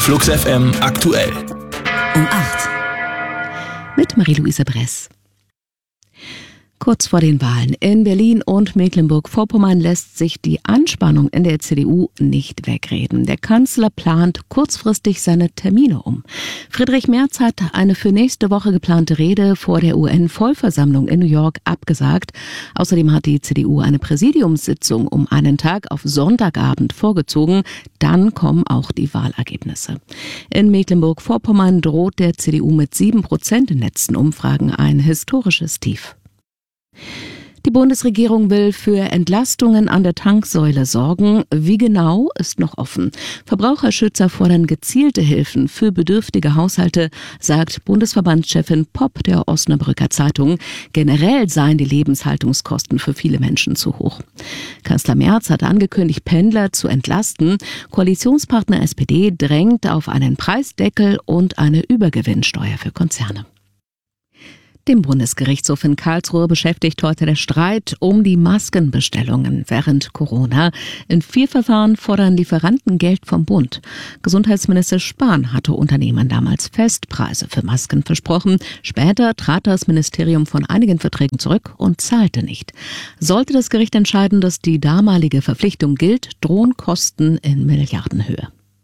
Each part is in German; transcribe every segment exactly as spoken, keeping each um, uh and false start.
Flux F M aktuell. Um acht. Mit Marie-Louise Bress. Kurz vor den Wahlen in Berlin und Mecklenburg-Vorpommern lässt sich die Anspannung in der C D U nicht wegreden. Der Kanzler plant kurzfristig seine Termine um. Friedrich Merz hat eine für nächste Woche geplante Rede vor der U N-Vollversammlung in New York abgesagt. Außerdem hat die C D U eine Präsidiumssitzung um einen Tag auf Sonntagabend vorgezogen. Dann kommen auch die Wahlergebnisse. In Mecklenburg-Vorpommern droht der C D U mit sieben Prozent in letzten Umfragen ein historisches Tief. Die Bundesregierung will für Entlastungen an der Tanksäule sorgen. Wie genau, ist noch offen. Verbraucherschützer fordern gezielte Hilfen für bedürftige Haushalte, sagt Bundesverbandschefin Popp der Osnabrücker Zeitung. Generell seien die Lebenshaltungskosten für viele Menschen zu hoch. Kanzler Merz hat angekündigt, Pendler zu entlasten. Koalitionspartner S P D drängt auf einen Preisdeckel und eine Übergewinnsteuer für Konzerne. Dem Bundesgerichtshof in Karlsruhe beschäftigt heute der Streit um die Maskenbestellungen während Corona. In vier Verfahren fordern Lieferanten Geld vom Bund. Gesundheitsminister Spahn hatte Unternehmen damals Festpreise für Masken versprochen. Später trat das Ministerium von einigen Verträgen zurück und zahlte nicht. Sollte das Gericht entscheiden, dass die damalige Verpflichtung gilt, drohen Kosten in Milliardenhöhe.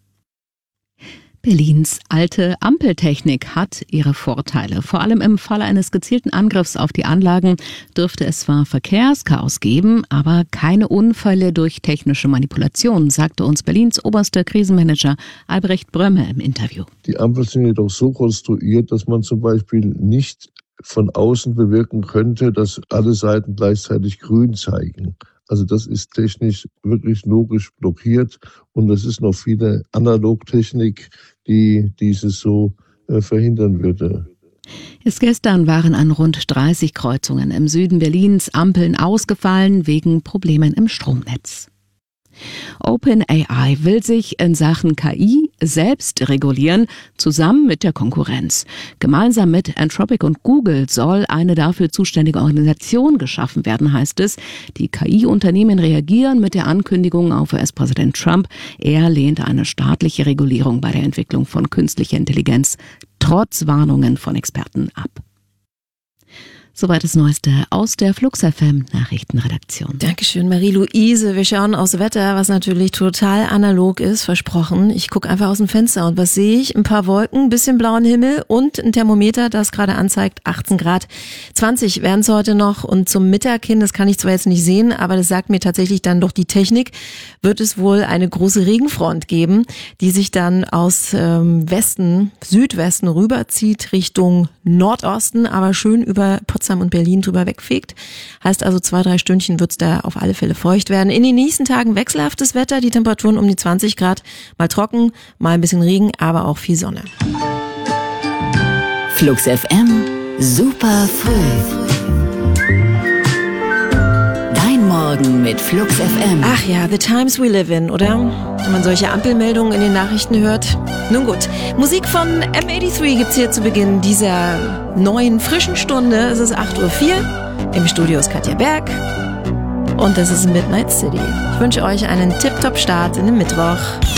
Berlins alte Ampeltechnik hat ihre Vorteile. Vor allem im Falle eines gezielten Angriffs auf die Anlagen dürfte es zwar Verkehrschaos geben, aber keine Unfälle durch technische Manipulation, sagte uns Berlins oberster Krisenmanager Albrecht Brömme im Interview. Die Ampeln sind jedoch so konstruiert, dass man zum Beispiel nicht von außen bewirken könnte, dass alle Seiten gleichzeitig grün zeigen. Also das ist technisch wirklich logisch blockiert und es ist noch viele Analogtechnik, die dieses so äh, verhindern würde. Erst gestern waren an rund dreißig Kreuzungen im Süden Berlins Ampeln ausgefallen wegen Problemen im Stromnetz. OpenAI will sich in Sachen K I selbst regulieren, zusammen mit der Konkurrenz. Gemeinsam mit Anthropic und Google soll eine dafür zuständige Organisation geschaffen werden, heißt es. Die K I-Unternehmen reagieren mit der Ankündigung auf U S-Präsident Trump. Er lehnt eine staatliche Regulierung bei der Entwicklung von künstlicher Intelligenz trotz Warnungen von Experten ab. Soweit das Neueste aus der Flux F M Nachrichtenredaktion. Dankeschön, Marie-Louise. Wir schauen aufs Wetter, was natürlich total analog ist, versprochen. Ich gucke einfach aus dem Fenster und was sehe ich? Ein paar Wolken, ein bisschen blauen Himmel und ein Thermometer, das gerade anzeigt achtzehn Grad. zwanzig werden es heute noch und zum Mittag hin, das kann ich zwar jetzt nicht sehen, aber das sagt mir tatsächlich dann doch die Technik, wird es wohl eine große Regenfront geben, die sich dann aus ähm, Westen, Südwesten rüberzieht Richtung Nordosten, aber schön über Potsdam und Berlin drüber wegfegt. Heißt also, zwei, drei Stündchen wird es da auf alle Fälle feucht werden. In den nächsten Tagen wechselhaftes Wetter, die Temperaturen um die zwanzig Grad, mal trocken, mal ein bisschen Regen, aber auch viel Sonne. Flux F M, super früh. Dein Morgen mit Flux F M. Ach ja, the times we live in, oder? Wenn man solche Ampelmeldungen in den Nachrichten hört. Nun gut, Musik von M dreiundachtzig gibt's hier zu Beginn dieser neuen, frischen Stunde. Es ist acht Uhr vier, im Studio ist Katja Berg und das ist Midnight City. Ich wünsche euch einen Tip-Top-Start in den Mittwoch.